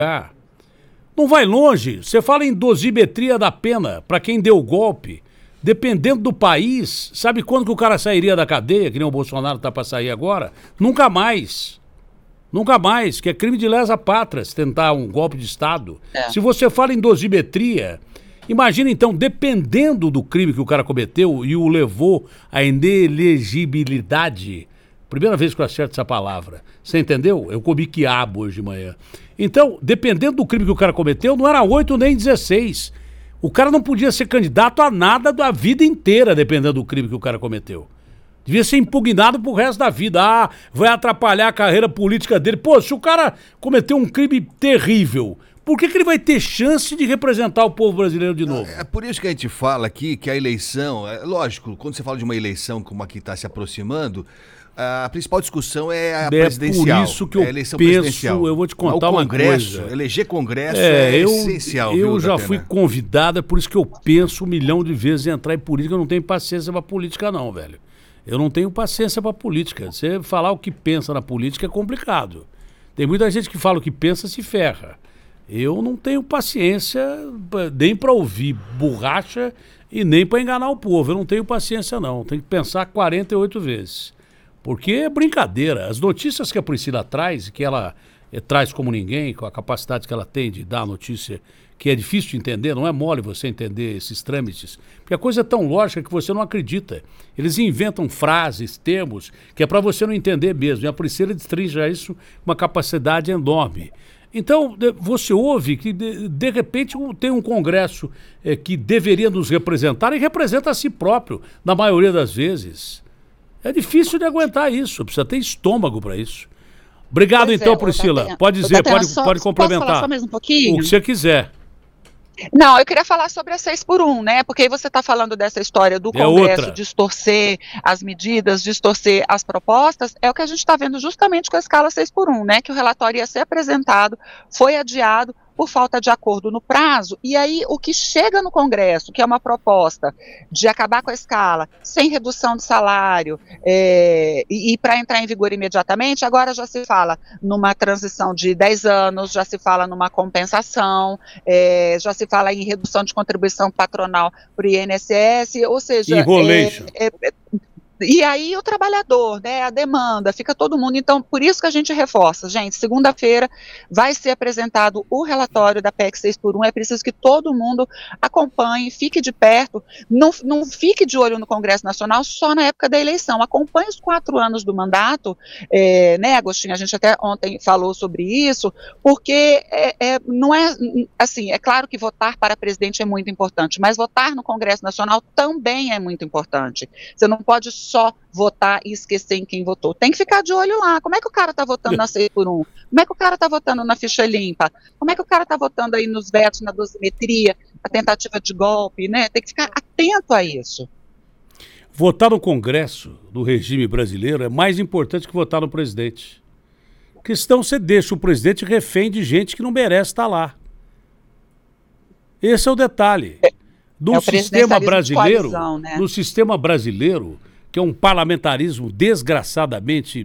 Não vai longe. Você fala em dosimetria da pena para quem deu o golpe. Dependendo do país, sabe quando que o cara sairia da cadeia, que nem o Bolsonaro tá para sair agora? Nunca mais. Nunca mais, que é crime de lesa pátria se tentar um golpe de Estado. Se você fala em dosimetria, imagina então, dependendo do crime que o cara cometeu e o levou à inelegibilidade. Primeira vez que eu acerto essa palavra. Você entendeu? Eu comi quiabo hoje de manhã. Então, dependendo do crime que o cara cometeu, não era 8 nem 16. O cara não podia ser candidato a nada da vida inteira, dependendo do crime que o cara cometeu. Devia ser impugnado pro resto da vida. Vai atrapalhar a carreira política dele. Pô, se o cara cometeu um crime terrível, por que ele vai ter chance de representar o povo brasileiro de novo? É por isso que a gente fala aqui que a eleição, lógico, quando você fala de uma eleição como a que está se aproximando, a principal discussão é a presidencial. É por isso que eu penso, eu vou te contar uma coisa. Eleger Congresso é essencial. Eu já fui convidado, é por isso que eu penso 1 milhão de vezes em entrar em política. Eu não tenho paciência pra política não, velho. Eu não tenho paciência pra política. Você falar o que pensa na política é complicado. Tem muita gente que fala o que pensa se ferra. Eu não tenho paciência nem pra ouvir borracha e nem pra enganar o povo. Eu não tenho paciência não. Tem que pensar 48 vezes. Porque é brincadeira. As notícias que a Priscila traz, que ela traz como ninguém, com a capacidade que ela tem de dar a notícia, que é difícil de entender, não é mole você entender esses trâmites, porque a coisa é tão lógica que você não acredita. Eles inventam frases, termos, que é para você não entender mesmo. E a Priscila destrincha isso com uma capacidade enorme. Então, você ouve que, de repente, tem um Congresso que deveria nos representar e representa a si próprio, na maioria das vezes. É difícil de aguentar isso, precisa ter estômago para isso. Obrigado então, Priscila. Pode dizer, pode complementar. Posso falar só mais um pouquinho? O que você quiser. Não, eu queria falar sobre a 6x1, né? Porque aí você está falando dessa história do Congresso distorcer as medidas, distorcer as propostas, é o que a gente está vendo justamente com a escala 6x1, né? Que o relatório ia ser apresentado, foi adiado por falta de acordo no prazo, e aí o que chega no Congresso, que é uma proposta de acabar com a escala, sem redução de salário, e para entrar em vigor imediatamente, agora já se fala numa transição de 10 anos, já se fala numa compensação, já se fala em redução de contribuição patronal para o INSS, ou seja... E aí o trabalhador, né, a demanda, fica todo mundo, então por isso que a gente reforça, gente, segunda-feira vai ser apresentado o relatório da PEC 6x1, é preciso que todo mundo acompanhe, fique de perto, não fique de olho no Congresso Nacional só na época da eleição, acompanhe os 4 anos do mandato, né, Agostinho, a gente até ontem falou sobre isso, porque não é, assim, é claro que votar para presidente é muito importante, mas votar no Congresso Nacional também é muito importante, você não pode só votar e esquecer em quem votou. Tem que ficar de olho lá. Como é que o cara está votando na 6x1? Como é que o cara está votando na ficha limpa? Como é que o cara está votando aí nos vetos, na dosimetria, a tentativa de golpe, né? Tem que ficar atento a isso. Votar no Congresso do regime brasileiro é mais importante que votar no presidente. Porque senão você deixa o presidente refém de gente que não merece estar lá. Esse é o detalhe. No sistema brasileiro, coalizão, né? No sistema brasileiro, que é um parlamentarismo desgraçadamente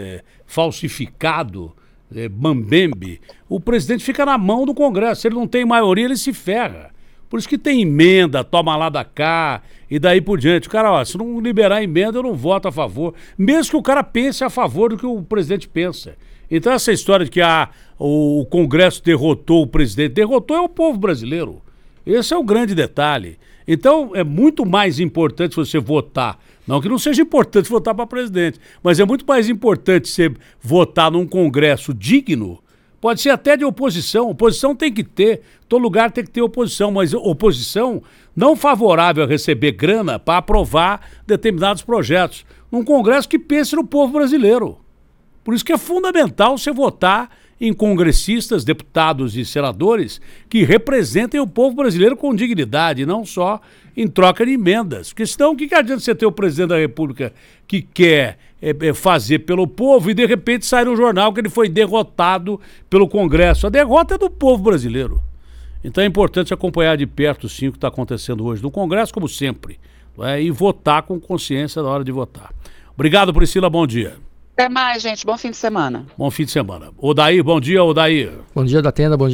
falsificado, mambembe, o presidente fica na mão do Congresso. Se ele não tem maioria, ele se ferra. Por isso que tem emenda, toma lá da cá, e daí por diante. O cara, ó, se não liberar emenda, eu não voto a favor. Mesmo que o cara pense a favor do que o presidente pensa. Então essa história de que o Congresso derrotou o presidente, derrotou é o povo brasileiro. Esse é o grande detalhe. Então é muito mais importante você votar. Não que não seja importante votar para presidente, mas é muito mais importante você votar num Congresso digno. Pode ser até de oposição. Oposição tem que ter. Todo lugar tem que ter oposição, mas oposição não favorável a receber grana para aprovar determinados projetos. Num Congresso que pense no povo brasileiro. Por isso que é fundamental você votar em congressistas, deputados e senadores que representem o povo brasileiro com dignidade, não só em troca de emendas. Porque senão o que adianta você ter o presidente da República que quer fazer pelo povo e de repente sai no jornal que ele foi derrotado pelo Congresso? A derrota é do povo brasileiro. Então é importante acompanhar de perto sim o que está acontecendo hoje no Congresso, como sempre, e votar com consciência na hora de votar. Obrigado, Priscila, bom dia. Até mais, gente. Bom fim de semana. Bom fim de semana. Odair, bom dia, Odair. Bom dia, Datena, bom dia.